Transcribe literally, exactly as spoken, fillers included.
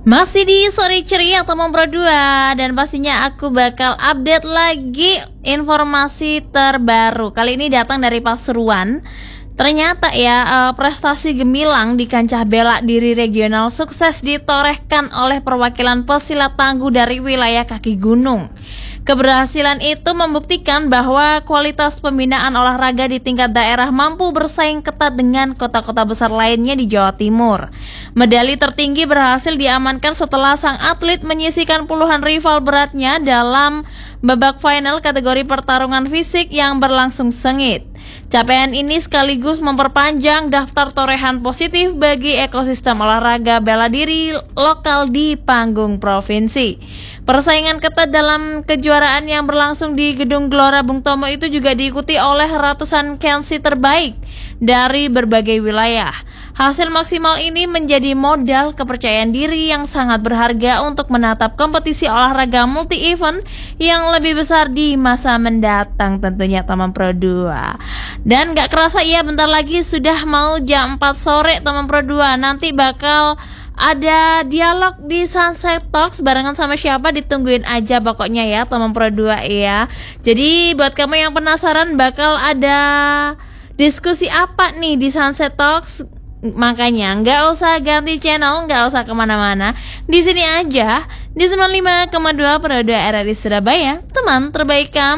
Masih di Sore Ceria teman Pro dua, dan pastinya aku bakal update lagi informasi terbaru. Kali ini datang dari Pasuruan. Ternyata ya uh, prestasi gemilang di kancah bela diri regional sukses ditorehkan oleh perwakilan pesilat tangguh dari wilayah kaki gunung. Keberhasilan itu membuktikan bahwa kualitas pembinaan olahraga di tingkat daerah mampu bersaing ketat dengan kota-kota besar lainnya di Jawa Timur. Medali tertinggi berhasil diamankan setelah sang atlet menyisihkan puluhan rival beratnya dalam babak final kategori pertarungan fisik yang berlangsung sengit. Capaian ini sekaligus memperpanjang daftar torehan positif bagi ekosistem olahraga bela diri lokal di panggung provinsi. Persaingan ketat dalam kejuaraan yang berlangsung di Gedung Gelora Bung Tomo itu juga diikuti oleh ratusan Kensi terbaik dari berbagai wilayah. Hasil maksimal ini menjadi modal kepercayaan diri yang sangat berharga untuk menatap kompetisi olahraga multi-event yang lebih besar di masa mendatang tentunya teman Pro dua. Dan gak kerasa ya, bentar lagi sudah mau jam empat sore teman Pro dua. Nanti bakal ada dialog di Sunset Talks barengan sama siapa, ditungguin aja pokoknya ya teman Pro dua ya. Jadi buat kamu yang penasaran bakal ada diskusi apa nih di Sunset Talks, makanya nggak usah ganti channel, nggak usah kemana-mana, di sini aja di sembilan puluh lima koma dua Pro dua R R I Surabaya, teman terbaik kamu.